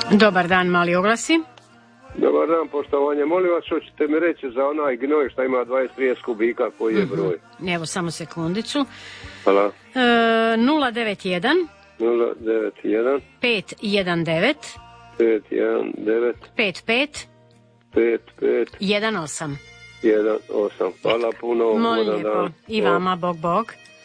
Dobar dan, mali oglasi. Dobar dan, poštovanje. Molim vas, što ćete mi reći za onaj gnoj što ima 20-30 kubika, koji je broj? Evo, samo sekundicu. Hvala. 091 091 519 519 55 55 18. 18. Hvala puno. Molim lijepo. I vama, bog.